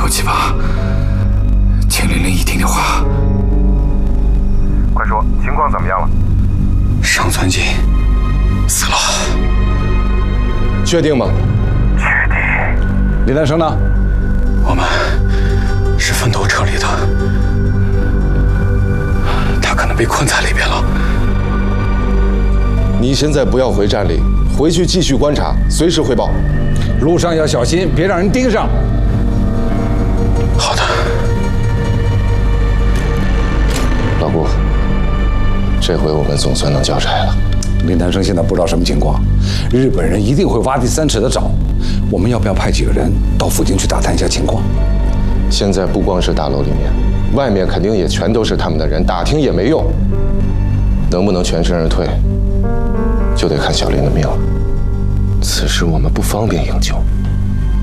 急吧，听玲玲一听的话。 快说，情况怎么样了？ 上川锦死了。 确定吗？ 确定。 李南生呢？ 我们是分头撤离的，他可能被困在里边了。 你现在不要回站里，回去继续观察，随时汇报。 路上要小心，别让人盯上。 好的。 老顾，这回我们总算能交差了。 林南生现在不知道什么情况，日本人一定会挖地三尺的找。我们要不要派几个人到附近去打探一下情况？ 现在不光是大楼里面，外面肯定也全都是他们的人，打听也没用。能不能全身而退，就得看小林的命了。此事我们不方便营救。